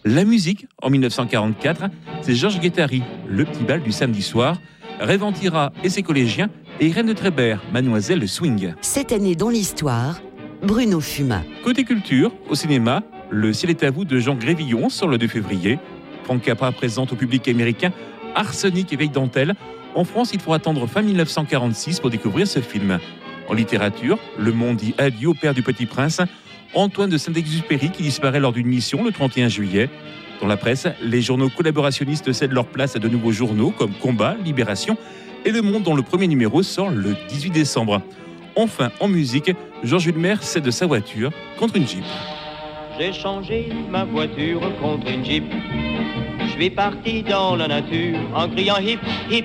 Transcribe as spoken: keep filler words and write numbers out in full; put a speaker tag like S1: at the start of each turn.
S1: La musique, en dix-neuf cent quarante-quatre, c'est Georges Guettari, le petit bal du samedi soir, Rêve Antira et ses collégiens, et Irène de Trébert, Mademoiselle le swing.
S2: Cette année dans l'histoire, Bruno Fuma.
S1: Côté culture, au cinéma, Le ciel est à vous de Jean Grévillon sort le deux février. Frank Capra présente au public américain Arsenic et Vieille Dentelle. En France, il faut attendre fin dix-neuf cent quarante-six pour découvrir ce film. En littérature, Le Monde dit adieu au père du Petit Prince, Antoine de Saint-Exupéry qui disparaît lors d'une mission le trente et un juillet. Dans la presse, les journaux collaborationnistes cèdent leur place à de nouveaux journaux comme Combat, Libération et Le Monde dont le premier numéro sort le dix-huit décembre. Enfin, en musique, Georges Hulmer cède sa voiture contre une Jeep.
S3: J'ai changé ma voiture contre une Jeep. Je suis parti dans la nature en criant hip, hip,